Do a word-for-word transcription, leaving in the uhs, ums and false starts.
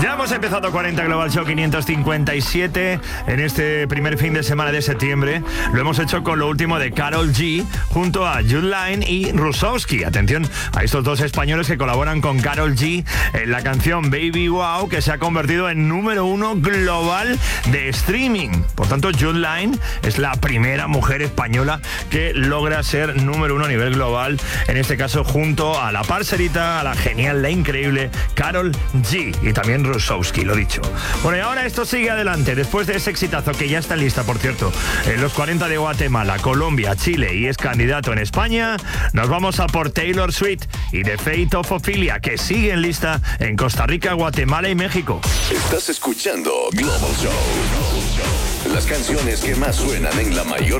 Ya hemos empezado cuarenta Global Show quinientos cincuenta y siete en este primer fin de semana de septiembre. Lo hemos hecho con lo último de Karol G junto a June Line y Rusowski. Atención a estos dos españoles que colaboran con Karol G en la canción Baby Wow, que se ha convertido en número uno global de streaming. Por tanto, June Line es la primera mujer española que logra ser número uno a nivel global, en este caso junto a la parcerita, a la genial, la increíble Karol G y también Rusowski, lo dicho. Bueno, y ahora esto sigue adelante, después de ese exitazo que ya está lista, por cierto, en los cuarenta de Guatemala, Colombia, Chile y es candidato en España, nos vamos a por Taylor Swift y The Fate of Ophelia, que sigue en lista en Costa Rica, Guatemala y México. Estás escuchando Global Show. Las canciones que más suenan en la mayor